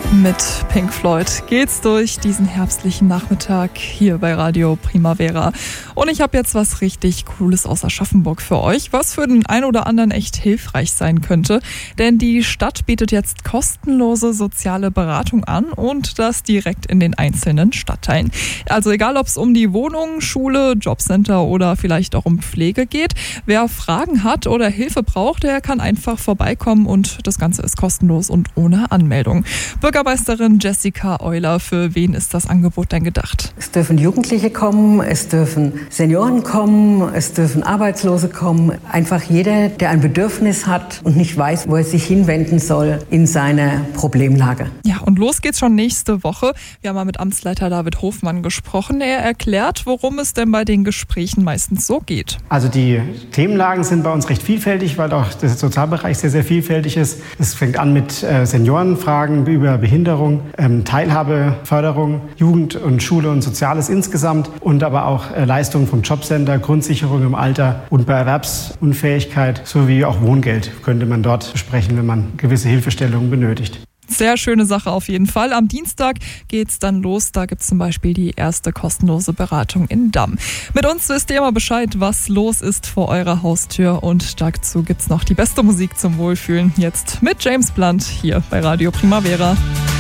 Mit Pink Floyd geht's durch diesen herbstlichen Nachmittag hier bei Radio Primavera. Und ich habe jetzt was richtig Cooles aus Aschaffenburg für euch, was für den einen oder anderen echt hilfreich sein könnte. Denn die Stadt bietet jetzt kostenlose soziale Beratung an und das direkt in den einzelnen Stadtteilen. Also egal, ob es um die Wohnung, Schule, Jobcenter oder vielleicht auch um Pflege geht. Wer Fragen hat oder Hilfe braucht, der kann einfach vorbeikommen und das Ganze ist kostenlos und ohne Anmeldung. Bürgermeisterin Jessica Euler, für wen ist das Angebot denn gedacht? Es dürfen Jugendliche kommen, es dürfen Senioren kommen, es dürfen Arbeitslose kommen. Einfach jeder, der ein Bedürfnis hat und nicht weiß, wo er sich hinwenden soll in seiner Problemlage. Ja, und los geht's schon nächste Woche. Wir haben mal mit Amtsleiter David Hofmann gesprochen. Er erklärt, worum es denn bei den Gesprächen meistens so geht. Also die Themenlagen sind bei uns recht vielfältig, weil auch der Sozialbereich sehr, sehr vielfältig ist. Es fängt an mit Seniorenfragen über Behinderung, Teilhabe, Förderung, Jugend und Schule und Soziales insgesamt und aber auch Leistungen vom Jobcenter, Grundsicherung im Alter und bei Erwerbsunfähigkeit sowie auch Wohngeld könnte man dort besprechen, wenn man gewisse Hilfestellungen benötigt. Sehr schöne Sache auf jeden Fall. Am Dienstag geht's dann los. Da gibt's zum Beispiel die erste kostenlose Beratung in Damm. Mit uns wisst ihr immer Bescheid, was los ist vor eurer Haustür. Und dazu gibt's noch die beste Musik zum Wohlfühlen. Jetzt mit James Blunt hier bei Radio Primavera.